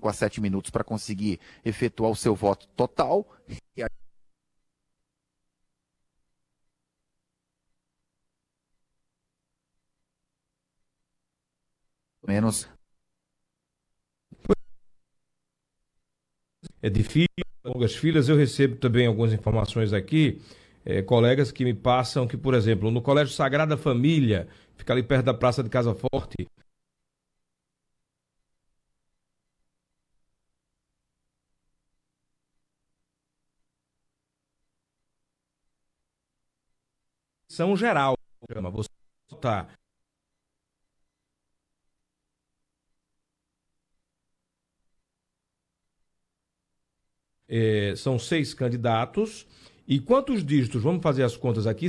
5 a 7 minutos para conseguir efetuar o seu voto total. E aí, menos. É difícil, longas filas. Eu recebo também algumas informações aqui, colegas que me passam que, por exemplo, no Colégio Sagrada Família, fica ali perto da Praça de Casa Forte, São Geral, você tá. São 6 candidatos. E quantos dígitos? Vamos fazer as contas aqui.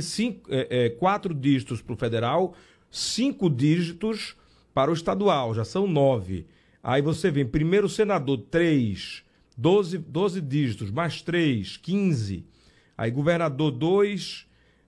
4 dígitos para o federal, 5 dígitos para o estadual, já são 9. Aí você vem, primeiro senador, 3, 12 dígitos, mais 3, 15. Aí governador, 2,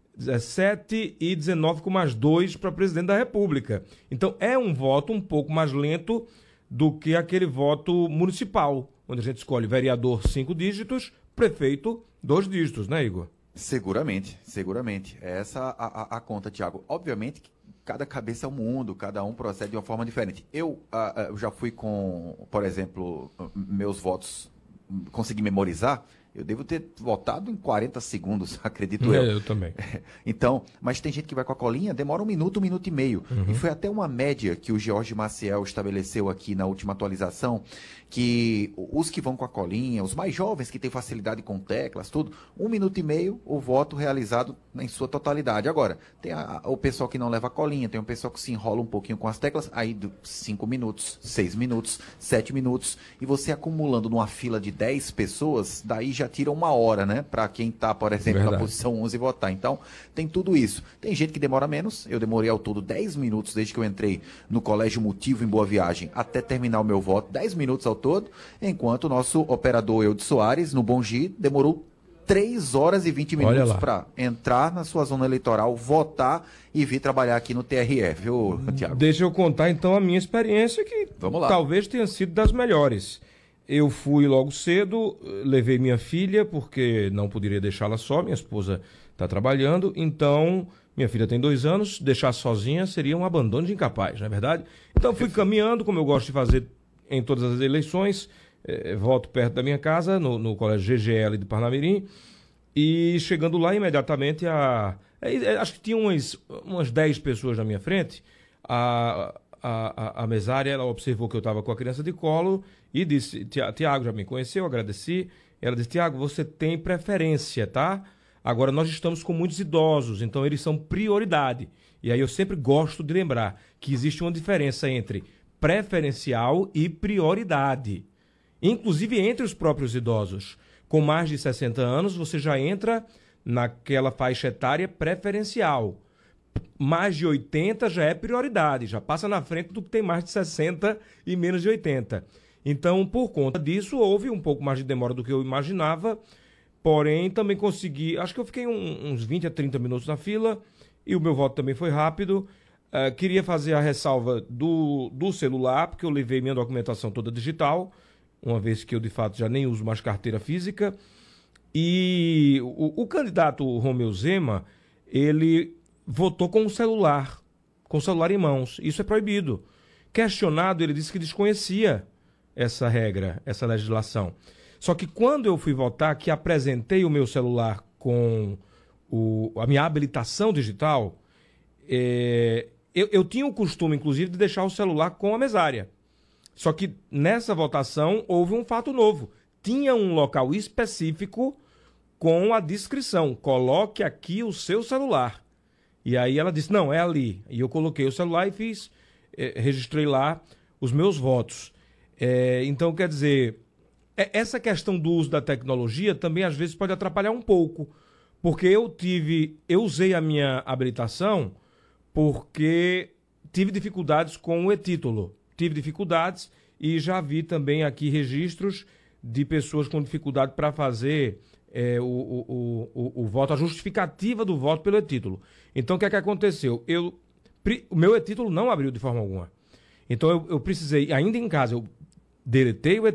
17 e 19 com mais 2 para presidente da República. Então é um voto um pouco mais lento do que aquele voto municipal, onde a gente escolhe vereador 5 dígitos, prefeito 2 dígitos, né, Igor? Seguramente, seguramente. É essa a conta, Tiago. Obviamente que cada cabeça é um mundo, cada um procede de uma forma diferente. Eu já fui com, por exemplo, meus votos, consegui memorizar. Eu devo ter votado em 40 segundos, acredito eu. Eu também. Então, mas tem gente que vai com a colinha, demora 1 minuto, 1 minuto e meio. E foi até uma média que o Jorge Maciel estabeleceu aqui na última atualização, que os que vão com a colinha, os mais jovens que têm facilidade com teclas, tudo, 1 minuto e meio o voto realizado em sua totalidade. Agora, tem o pessoal que não leva a colinha, tem o pessoal que se enrola um pouquinho com as teclas, aí 5 minutos, 6 minutos, 7 minutos, e você acumulando numa fila de 10 pessoas, daí já tira 1 hora, né? Para quem está, por exemplo, na posição 11 votar. Então, tem tudo isso. Tem gente que demora menos. Eu demorei ao todo 10 minutos desde que eu entrei no Colégio Motivo em Boa Viagem até terminar o meu voto. 10 minutos ao todo. Enquanto o nosso operador Eudes Soares, no Bongi, demorou 3 horas e 20 minutos para entrar na sua zona eleitoral, votar e vir trabalhar aqui no TRE, viu, Tiago? Deixa eu contar, então, a minha experiência, que talvez tenha sido das melhores. Eu fui logo cedo, levei minha filha, porque não poderia deixá-la só, minha esposa está trabalhando, então minha filha tem 2 anos, deixar sozinha seria um abandono de incapaz, não é verdade? Então fui caminhando, como eu gosto de fazer em todas as eleições, voto perto da minha casa, no Colégio GGL de Parnamirim, e chegando lá imediatamente, acho que tinha umas 10 pessoas na minha frente, a mesária, ela observou que eu estava com a criança de colo e disse, Tiago já me conheceu, agradeci. Ela disse, Tiago, você tem preferência, tá? Agora nós estamos com muitos idosos, então eles são prioridade. E aí eu sempre gosto de lembrar que existe uma diferença entre preferencial e prioridade. Inclusive entre os próprios idosos. Com mais de 60 anos, você já entra naquela faixa etária preferencial. Mais de 80 já é prioridade, já passa na frente do que tem mais de 60 e menos de 80. Então, por conta disso, houve um pouco mais de demora do que eu imaginava, porém também consegui, acho que eu fiquei uns 20 a 30 minutos na fila e o meu voto também foi rápido. Queria fazer a ressalva do celular, porque eu levei minha documentação toda digital, uma vez que eu de fato já nem uso mais carteira física. E o candidato Romeu Zema, ele votou com o celular em mãos. Isso é proibido. Questionado, ele disse que desconhecia essa regra, essa legislação. Só que quando eu fui votar, que apresentei o meu celular com a minha habilitação digital, eu tinha o costume, inclusive, de deixar o celular com a mesária. Só que nessa votação houve um fato novo. Tinha um local específico com a descrição. Coloque aqui o seu celular. E aí ela disse, não, é ali. E eu coloquei o celular e registrei lá os meus votos. Então, quer dizer, essa questão do uso da tecnologia também às vezes pode atrapalhar um pouco. Porque eu usei a minha habilitação porque tive dificuldades com o e-título. Tive dificuldades e já vi também aqui registros de pessoas com dificuldade para fazer o voto, a justificativa do voto pelo e-título. Então, o que é que aconteceu? O meu e-título não abriu de forma alguma. Então, eu precisei, ainda em casa, eu deletei o